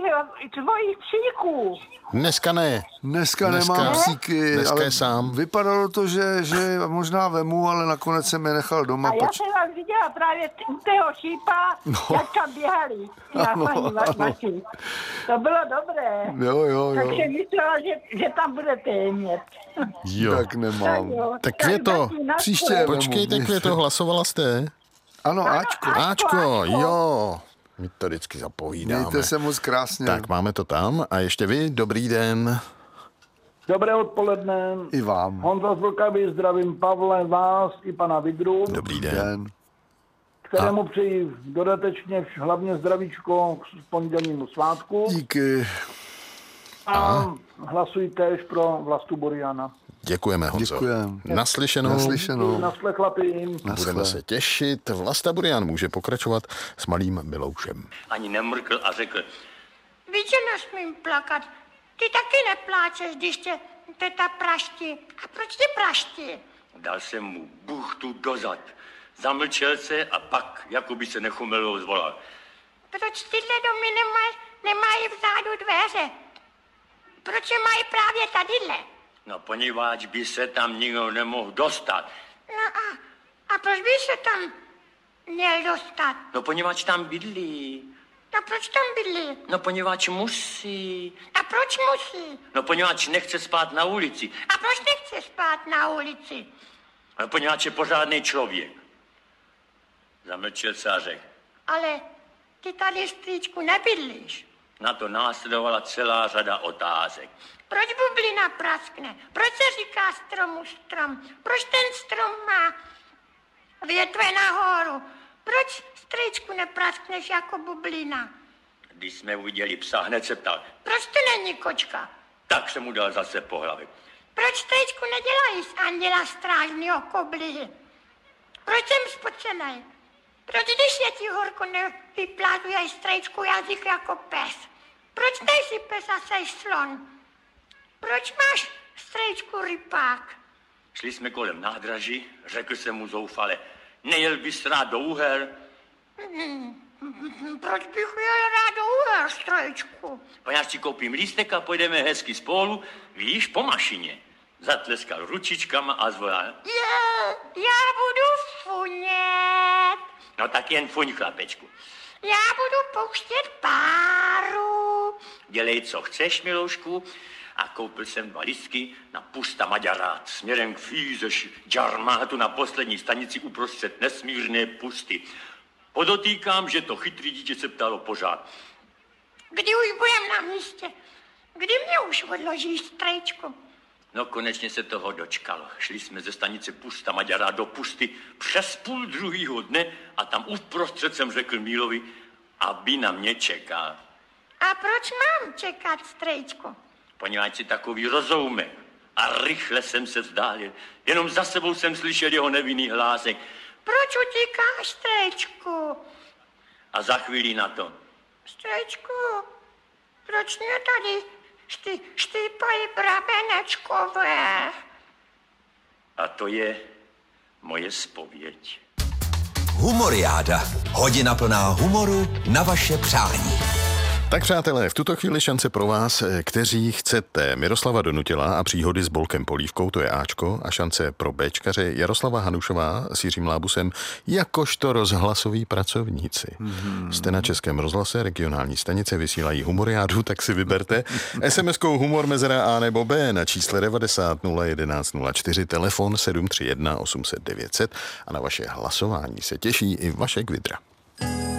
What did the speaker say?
tvojich psíků. Dneska ne. Dneska nemám psíky, dneska ale je sám. vypadalo to, že možná vemu, ale nakonec jsem je nechal doma. A já jsem vás viděla právě u tého šípa, jak tam běhali. To bylo dobré. Jo. Tak jsem myslela, že tam budete mít. Jo. Tak nemám. Tak Květo, příště počkejte, Květo, hlasovala jste? Ano, Ačko. Ačko, jo. My to vždycky zapovídáme. Mějte se moc krásně. Tak máme to tam a ještě vy, dobrý den. Dobré odpoledne. I vám. Honza z Vlkavy, zdravím Pavle, vás i pana Vidru, Dobrý den. kterému přeji dodatečně hlavně zdravíčko k pondělnímu svátku. Díky. A hlasuji též pro Vlastu Buriana. Děkujeme, Honzo. Děkujem. Naslyšenou. Nasle chlapi. Budeme se těšit. Vlasta Burian může pokračovat s malým Miloušem. Ani nemrkl a řekl: Víš, že nesmím plakat. Ty taky nepláčeš, když tě teta praští. A proč tě praští? Dal jsem mu buchtu dozad. Zamlčel se a pak, jako by se nechomelo, zvolal: Proč tyhle domy nemají vzadu dveře? Proč je mají právě tadyhle? No, poněvadž by se tam nikdo nemohl dostat. No a proč by se tam měl dostat? No, poněvadž tam bydlí. A proč tam bydlí? No, poněvadž musí. A proč musí? No, poněvadž nechce spát na ulici. A proč nechce spát na ulici? No, poněvadž je pořádný člověk. Zamlčel se a řekl: Ale ty tady, strýčku, nebydlíš. Na to následovala celá řada otázek. Proč bublina praskne? Proč se říká stromu strom? Proč ten strom má větve nahoru? Proč, strýčku, nepraskneš jako bublina? Když jsme uviděli psa, hned se ptal: Proč to není kočka? Tak jsem mu dal zase po hlavě. Proč, strýčku, nedělají z anděla strážného koblihy? Proč jsem spocenej? Proč, když je ti horko, nevyplázuješ, strýčku, jazyk jako pes? Proč nejsi pes a seš slon? Proč máš, strýčku, rypák? Šli jsme kolem nádraží, řekl jsem mu zoufale: nejel bys rád do Uher? Proč bych jel rád do Uher, strýčku? Poněvadž si koupím lístek a pojedeme hezky spolu, víš, po mašině. Zatleskal ručičkama a zvolal: Já budu funět. No tak jen fuň, chlapečku. Já budu pouštět páru. Dělej, co chceš, Miloušku. A koupil jsem 2 lístky na Pusta Maďarát směrem k Fízeš Džarmátu na poslední stanici uprostřed nesmírné pusty. Podotýkám, že to chytrý dítě se ptalo pořád: Kdy už budem na místě? Kdy mě už odložíš, strýčku? No, konečně se toho dočkalo. Šli jsme ze stanice Pusta Maďarát do pusty přes 12:30 dne a tam uprostřed jsem řekl Mílovi, aby na mě čekal. A proč mám čekat, strýčku? Poněvadž si takový rozoumek. A rychle jsem se vzdálil. Jenom za sebou jsem slyšel jeho nevinný hlásek: Proč utíkáš, strýčku? A za chvíli na to: Strýčku, proč mě tady štípají brabenečkové? A to je moje zpověď. Humoriáda. Hodina plná humoru na vaše přání. Tak přátelé, v tuto chvíli šance pro vás, kteří chcete Miroslava Donutila a příhody s Bolkem Polívkou, to je Ačko, a šance pro Bčkaře Jaroslava Hanušová s Jiřím Lábusem, jakožto rozhlasoví pracovníci. Jste na Českém rozhlase, regionální stanice vysílají humoriádu, tak si vyberte SMS-kou humor mezera A nebo B na čísle 90 011 04, telefon 731 800 900 a na vaše hlasování se těší i Vašek Vidra.